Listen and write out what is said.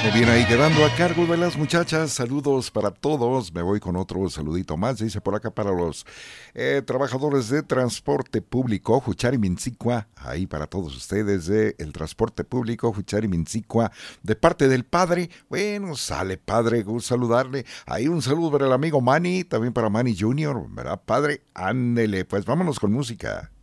Me viene ahí quedando a cargo de las muchachas. Saludos para todos. Me voy con otro saludito más. Dice por acá para los trabajadores de transporte público, Juchari Minzicua. Ahí para todos ustedes de el transporte público, Juchari Minzicua. De parte del padre. Bueno, sale padre, gusto saludarle. Ahí un saludo para el amigo Manny. También para Manny Junior, ¿verdad, padre? Ándele, pues vámonos con música.